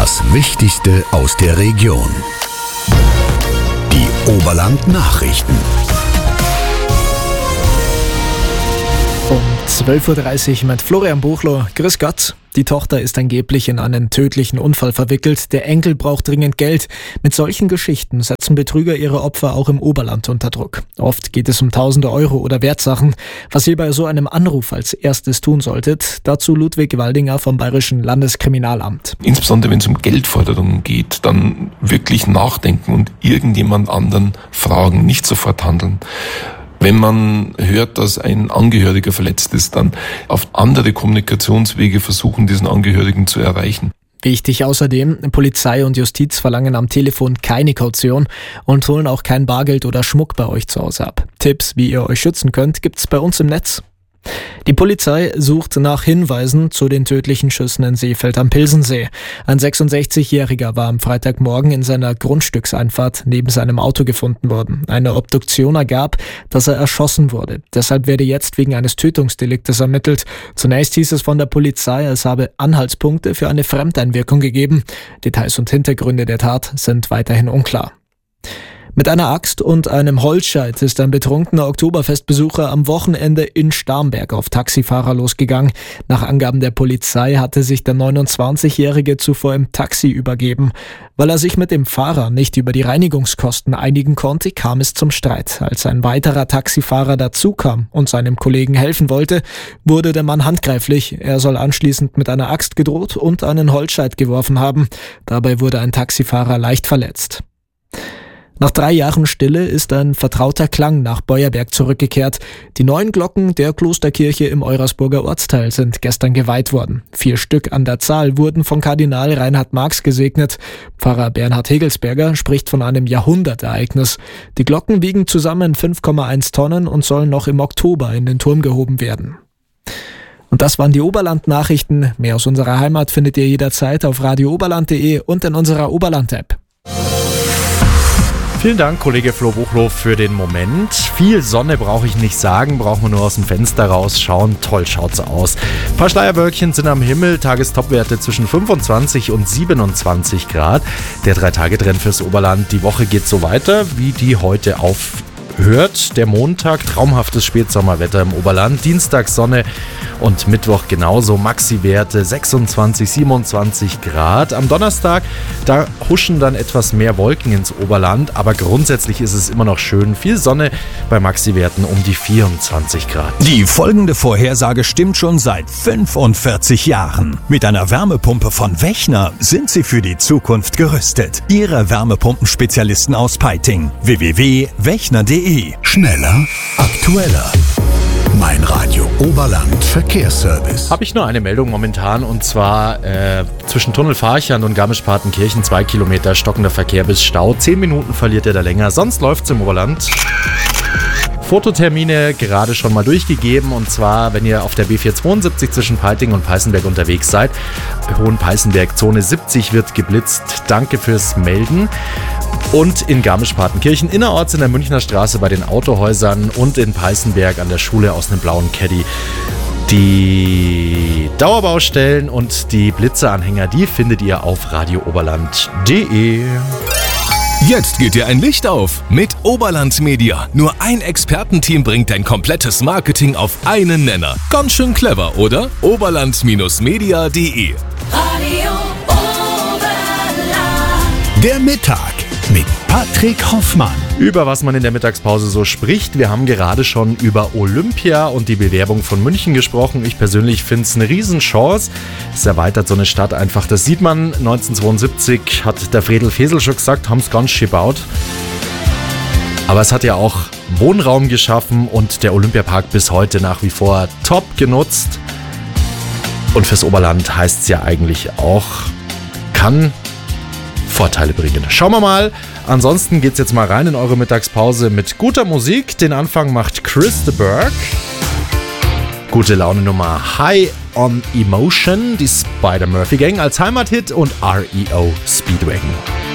Das Wichtigste aus der Region. Die Oberland-Nachrichten. Um 12.30 Uhr mit Florian Buchler. Grüß Gott. Die Tochter ist angeblich in einen tödlichen Unfall verwickelt. Der Enkel braucht dringend Geld. Mit solchen Geschichten setzen Betrüger ihre Opfer auch im Oberland unter Druck. Oft geht es um tausende Euro oder Wertsachen. Was ihr bei so einem Anruf als erstes tun solltet, dazu Ludwig Waldinger vom Bayerischen Landeskriminalamt. Insbesondere wenn es um Geldforderungen geht, dann wirklich nachdenken und irgendjemand anderen fragen, nicht sofort handeln. Wenn man hört, dass ein Angehöriger verletzt ist, dann auf andere Kommunikationswege versuchen, diesen Angehörigen zu erreichen. Wichtig außerdem, Polizei und Justiz verlangen am Telefon keine Kaution und holen auch kein Bargeld oder Schmuck bei euch zu Hause ab. Tipps, wie ihr euch schützen könnt, gibt's bei uns im Netz. Die Polizei sucht nach Hinweisen zu den tödlichen Schüssen in Seefeld am Pilsensee. Ein 66-Jähriger war am Freitagmorgen in seiner Grundstückseinfahrt neben seinem Auto gefunden worden. Eine Obduktion ergab, dass er erschossen wurde. Deshalb werde jetzt wegen eines Tötungsdeliktes ermittelt. Zunächst hieß es von der Polizei, es habe Anhaltspunkte für eine Fremdeinwirkung gegeben. Details und Hintergründe der Tat sind weiterhin unklar. Mit einer Axt und einem Holzscheit ist ein betrunkener Oktoberfestbesucher am Wochenende in Starnberg auf Taxifahrer losgegangen. Nach Angaben der Polizei hatte sich der 29-Jährige zuvor im Taxi übergeben. Weil er sich mit dem Fahrer nicht über die Reinigungskosten einigen konnte, kam es zum Streit. Als ein weiterer Taxifahrer dazukam und seinem Kollegen helfen wollte, wurde der Mann handgreiflich. Er soll anschließend mit einer Axt gedroht und einen Holzscheit geworfen haben. Dabei wurde ein Taxifahrer leicht verletzt. Nach 3 Jahren Stille ist ein vertrauter Klang nach Beuerberg zurückgekehrt. Die 9 Glocken der Klosterkirche im Eurasburger Ortsteil sind gestern geweiht worden. 4 Stück an der Zahl wurden von Kardinal Reinhard Marx gesegnet. Pfarrer Bernhard Hegelsberger spricht von einem Jahrhundertereignis. Die Glocken wiegen zusammen 5,1 Tonnen und sollen noch im Oktober in den Turm gehoben werden. Und das waren die Oberland-Nachrichten. Mehr aus unserer Heimat findet ihr jederzeit auf radiooberland.de und in unserer Oberland-App. Vielen Dank, Kollege Flo Buchloh, für den Moment. Viel Sonne brauche ich nicht sagen, brauchen wir nur aus dem Fenster rausschauen. Toll schaut's aus. Ein paar Schleierwölkchen sind am Himmel, Tagestopwerte zwischen 25 und 27 Grad. Der 3-Tage-Trend fürs Oberland. Die Woche geht so weiter, wie die heute aufhört. Der Montag, traumhaftes Spätsommerwetter im Oberland. Dienstag Sonne und Mittwoch genauso. Maxi-Werte 26, 27 Grad. Am Donnerstag, da huschen dann etwas mehr Wolken ins Oberland, aber grundsätzlich ist es immer noch schön. Viel Sonne bei Maxi-Werten um die 24 Grad. Die folgende Vorhersage stimmt schon seit 45 Jahren. Mit einer Wärmepumpe von Wechner sind Sie für die Zukunft gerüstet. Ihre Wärmepumpenspezialisten aus Peiting. www.wechner.de. Schneller, aktueller. Mein Radio Oberland Verkehrsservice. Habe ich nur eine Meldung momentan, und zwar zwischen Tunnel Farchand und Garmisch-Partenkirchen 2 Kilometer stockender Verkehr bis Stau. 10 Minuten verliert er da länger, sonst läuft's im Oberland. Fototermine gerade schon mal durchgegeben, und zwar, wenn ihr auf der B472 zwischen Peiting und Peißenberg unterwegs seid. Hohenpeißenberg, Zone 70 wird geblitzt. Danke fürs Melden. Und in Garmisch-Partenkirchen innerorts in der Münchner Straße bei den Autohäusern und in Peißenberg an der Schule aus einem blauen Caddy. Die Dauerbaustellen und die Blitzeranhänger, die findet ihr auf radiooberland.de. Jetzt geht dir ein Licht auf mit Oberland Media. Nur ein Expertenteam bringt dein komplettes Marketing auf einen Nenner. Ganz schön clever, oder? Oberland-media.de. Radio Oberland. Der Mittag mit Patrick Hoffmann. Über was man in der Mittagspause so spricht. Wir haben gerade schon über Olympia und die Bewerbung von München gesprochen. Ich persönlich finde es eine Riesenchance. Es erweitert so eine Stadt einfach. Das sieht man. 1972 hat der Fredel Fesel schon gesagt, haben es ganz schön gebaut. Aber es hat ja auch Wohnraum geschaffen und der Olympiapark bis heute nach wie vor top genutzt. Und fürs Oberland heißt es ja eigentlich auch, kann Vorteile bringen. Schauen wir mal. Ansonsten geht's jetzt mal rein in eure Mittagspause mit guter Musik. Den Anfang macht Chris de Burgh. Gute Laune Nummer High on Emotion, die Spider-Murphy Gang als Heimathit und REO Speedwagon.